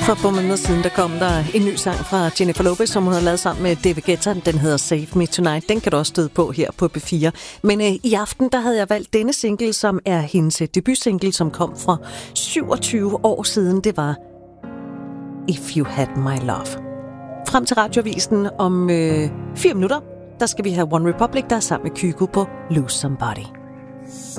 For på måneder siden, der kom der en ny sang fra Jennifer Lopez, som hun har lavet sammen med David Guetta. Den hedder Save Me Tonight. Den kan du også støde på her på B4. Men i aften, der havde jeg valgt denne single, som er hendes debutsingle, som kom fra 27 år siden. Det var If You Had My Love. Frem til Radioavisen om 4 minutter, der skal vi have One Republic, der er sammen med Kygo på Lose Somebody.